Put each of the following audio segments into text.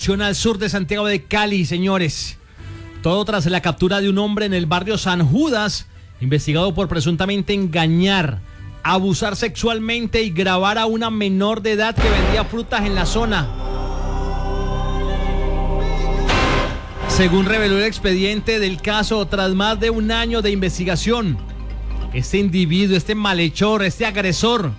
información al sur de Santiago de Cali, señores. Todo tras la captura de un hombre en el barrio San Judas, investigado por presuntamente engañar, abusar sexualmente y grabar a una menor de edad que vendía frutas en la zona. Según reveló el expediente del caso, tras más de un año de investigación, este individuo, este malhechor, este agresor,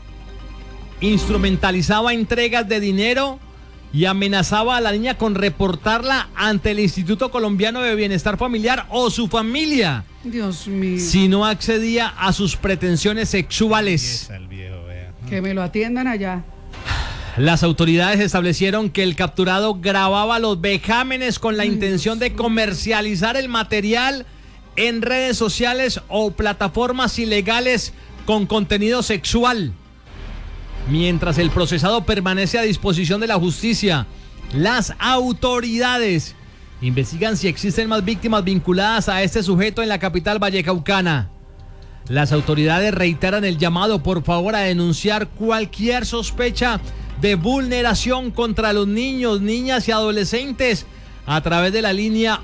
instrumentalizaba entregas de dinero y amenazaba a la niña con reportarla ante el Instituto Colombiano de Bienestar Familiar o su familia. Dios mío. Si no accedía a sus pretensiones sexuales. Que me lo atiendan allá. Las autoridades establecieron que el capturado grababa los vejámenes con la intención de comercializar el material en redes sociales o plataformas ilegales con contenido sexual. Mientras el procesado permanece a disposición de la justicia, las autoridades investigan si existen más víctimas vinculadas a este sujeto en la capital vallecaucana. Las autoridades reiteran el llamado, por favor, a denunciar cualquier sospecha de vulneración contra los niños, niñas y adolescentes a través de la línea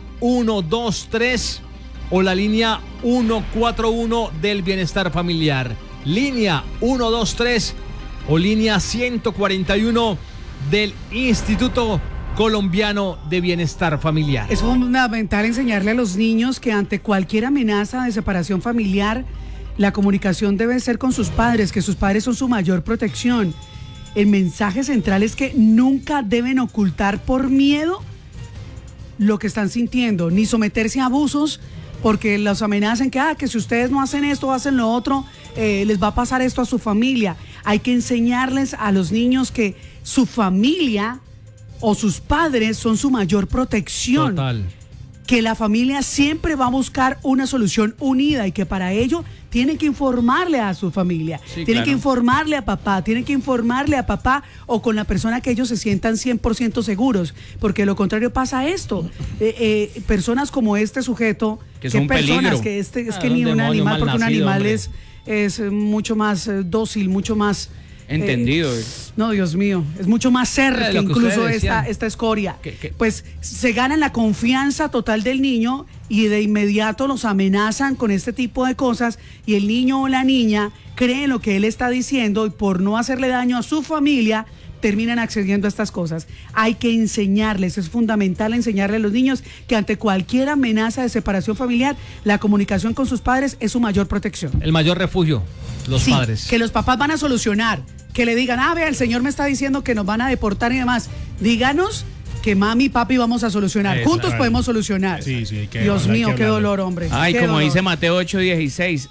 123 o la línea 141 del Bienestar Familiar. Línea 123 o línea 141 del Instituto Colombiano de Bienestar Familiar. Es fundamental enseñarle a los niños que ante cualquier amenaza de separación familiar, la comunicación debe ser con sus padres, que sus padres son su mayor protección. El mensaje central es que nunca deben ocultar por miedo lo que están sintiendo, ni someterse a abusos, porque los amenazan que si ustedes no hacen esto o hacen lo otro, les va a pasar esto a su familia. Hay que enseñarles a los niños que su familia o sus padres son su mayor protección. Total. Que la familia siempre va a buscar una solución unida y que para ello tienen que informarle a su familia, tienen que informarle a papá, tienen que informarle a papá o con la persona que ellos se sientan 100% seguros, porque de lo contrario pasa esto. Personas como este sujeto, que son personas peligro. que es que ni un animal, porque un animal es mucho más dócil, mucho más entendido. No, Dios mío, es mucho más cerca que incluso esta escoria. Pues se ganan la confianza total del niño y de inmediato los amenazan con este tipo de cosas y el niño o la niña creen lo que él está diciendo y por no hacerle daño a su familia terminan accediendo a estas cosas. Hay que enseñarles, es fundamental enseñarle a los niños que ante cualquier amenaza de separación familiar, la comunicación con sus padres es su mayor protección. El mayor refugio, los padres. Que los papás van a solucionar, que le digan, vea, el señor me está diciendo que nos van a deportar y demás. Díganos que mami y papi vamos a solucionar. Juntos podemos solucionar. Sí, Dios mío, qué dolor, hombre. Ay, qué como dolor. dice Mateo 8:16,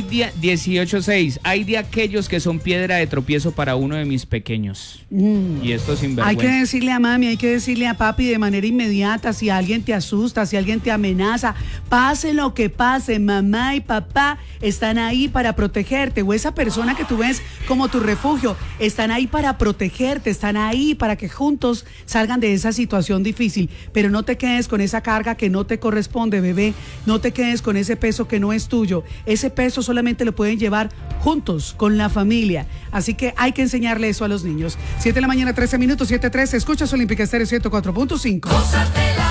18:6, hay de aquellos que son piedra de tropiezo para uno de mis pequeños. Y esto sin vergüenza. Hay que decirle a mami, hay que decirle a papi de manera inmediata, si alguien te asusta, si alguien te amenaza, pase lo que pase, mamá y papá están ahí para protegerte, o esa persona que tú ves como tu refugio, están ahí para protegerte, están ahí para que juntos salgan de esa situación difícil, pero no te quedes con esa carga que no te corresponde, bebé, no te quedes con ese peso que no es tuyo, ese peso solamente lo pueden llevar juntos, con la familia, así que hay que enseñarle eso a los niños. 7 de la mañana, 13 minutos, 7:13, escuchas Olímpica Estéreo 104.5.